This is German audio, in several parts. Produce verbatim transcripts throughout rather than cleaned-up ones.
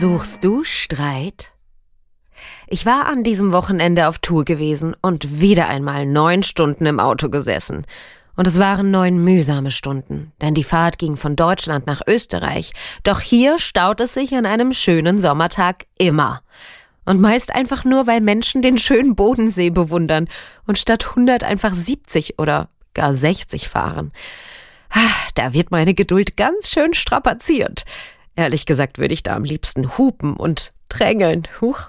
Suchst du Streit? Ich war an diesem Wochenende auf Tour gewesen und wieder einmal neun Stunden im Auto gesessen. Und es waren neun mühsame Stunden, denn die Fahrt ging von Deutschland nach Österreich. Doch hier staut es sich an einem schönen Sommertag immer. Und meist einfach nur, weil Menschen den schönen Bodensee bewundern und statt hundert einfach siebzig oder gar sechzig fahren. Da wird meine Geduld ganz schön strapaziert. Ehrlich gesagt würde ich da am liebsten hupen und drängeln. Huch.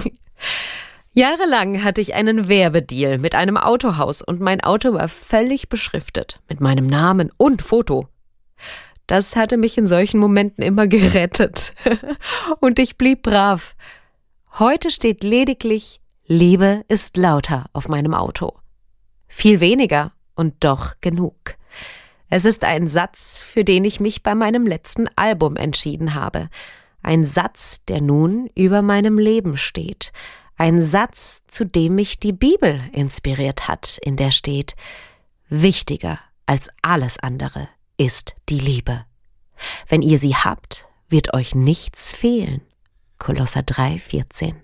Jahrelang hatte ich einen Werbedeal mit einem Autohaus und mein Auto war völlig beschriftet mit meinem Namen und Foto. Das hatte mich in solchen Momenten immer gerettet. Und ich blieb brav. Heute steht lediglich Liebe ist lauter auf meinem Auto. Viel weniger und doch genug. Es ist ein Satz, für den ich mich bei meinem letzten Album entschieden habe. Ein Satz, der nun über meinem Leben steht. Ein Satz, zu dem mich die Bibel inspiriert hat, in der steht: Wichtiger als alles andere ist die Liebe. Wenn ihr sie habt, wird euch nichts fehlen. Kolosser drei, vierzehn.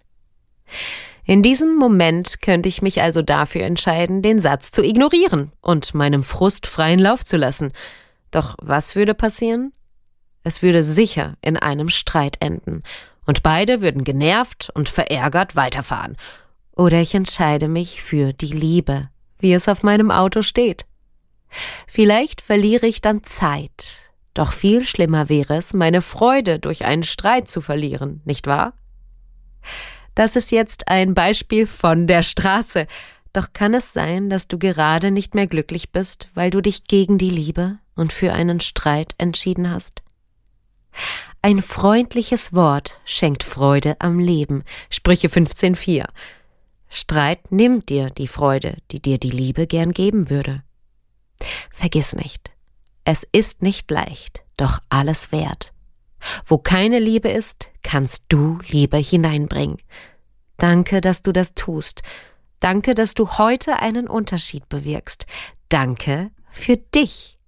In diesem Moment könnte ich mich also dafür entscheiden, den Satz zu ignorieren und meinem Frust freien Lauf zu lassen. Doch was würde passieren? Es würde sicher in einem Streit enden und beide würden genervt und verärgert weiterfahren. Oder ich entscheide mich für die Liebe, wie es auf meinem Auto steht. Vielleicht verliere ich dann Zeit, doch viel schlimmer wäre es, meine Freude durch einen Streit zu verlieren, nicht wahr? Das ist jetzt ein Beispiel von der Straße. Doch kann es sein, dass du gerade nicht mehr glücklich bist, weil du dich gegen die Liebe und für einen Streit entschieden hast? Ein freundliches Wort schenkt Freude am Leben. Sprüche fünfzehn, vier. Streit nimmt dir die Freude, die dir die Liebe gern geben würde. Vergiss nicht, es ist nicht leicht, doch alles wert. Wo keine Liebe ist, kannst du Liebe hineinbringen. Danke, dass du das tust. Danke, dass du heute einen Unterschied bewirkst. Danke für dich.